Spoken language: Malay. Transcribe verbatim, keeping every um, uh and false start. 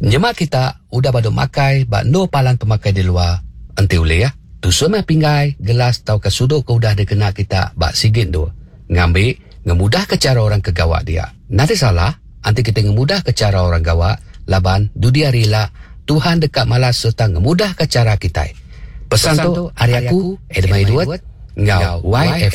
Nyemak kita udah baduk makai bak no palan pemakai di luar. Enti boleh ya. Tu semai pinggai, gelas tau ke sudut ke udah dikena kita bak sigit tu. Ngambil, ngemudah ke cara orang ke gawak dia. Nanti salah, nanti kita ngemudah ke cara orang gawak, laban dudia rila, Tuhan dekat malas serta ngemudah ke cara kita. Pesan, Pesan tu, hari aku, Edmai Duet, ngau Y F